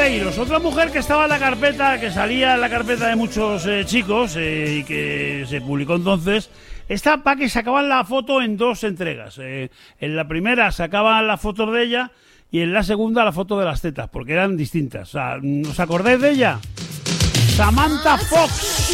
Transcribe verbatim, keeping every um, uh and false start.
Medeiros. Otra mujer que estaba en la carpeta, que salía en la carpeta de muchos eh, chicos eh, y que se publicó entonces. Esta para que sacaban la foto en dos entregas. Eh, en la primera sacaban las fotos de ella y en la segunda la foto de las tetas, porque eran distintas. O sea, ¿os acordáis de ella? Samantha Fox.